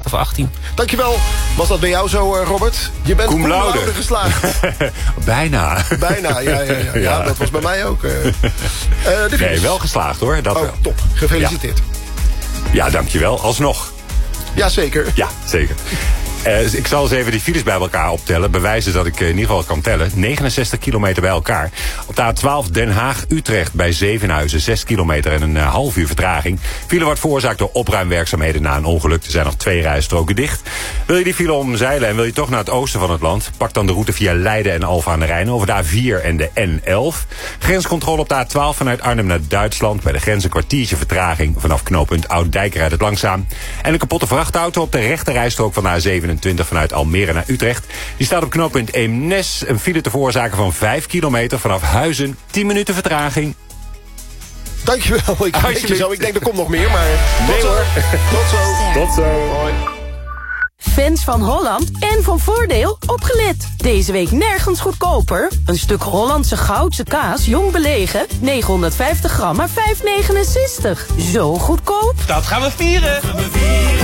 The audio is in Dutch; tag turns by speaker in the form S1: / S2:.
S1: of 18.
S2: Dankjewel. Was dat bij jou zo, Robert? Je bent cum laude geslaagd.
S3: Bijna.
S2: Bijna, ja, dat was bij mij ook.
S3: Nee, wel geslaagd hoor. Dat wel.
S2: Top. Gefeliciteerd.
S3: Ja, dankjewel. Alsnog.
S2: Jazeker.
S3: Ja, zeker. Ik zal eens even die files bij elkaar optellen. Bewijzen dat ik in ieder geval kan tellen. 69 kilometer bij elkaar. Op de A12 Den Haag-Utrecht bij Zevenhuizen. 6 kilometer en een half uur vertraging. File wordt veroorzaakt door opruimwerkzaamheden na een ongeluk. Er zijn nog 2 rijstroken dicht. Wil je die file omzeilen en wil je toch naar het oosten van het land? Pak dan de route via Leiden en Alphen aan de Rijn over de A4 en de N11. Grenscontrole op de A12 vanuit Arnhem naar Duitsland. Bij de grens een kwartiertje vertraging. Vanaf knooppunt Oud-Dijk rijdt het langzaam. En een kapotte vrachtauto op de rechte rijstrook van de A27 vanuit Almere naar Utrecht. Die staat op knooppunt Eemnes. Een file te veroorzaken van 5 kilometer vanaf Huizen. 10 minuten vertraging.
S2: Dankjewel. Ik denk er komt nog meer, maar...
S3: Nee hoor.
S2: Tot zo.
S3: Tot zo.
S2: Hoi.
S4: Fans van Holland en van Voordeel, opgelet. Deze week nergens goedkoper. Een stuk Hollandse goudse kaas, jong belegen, 950 gram, maar 5,69. Zo goedkoop.
S1: Dat gaan we vieren.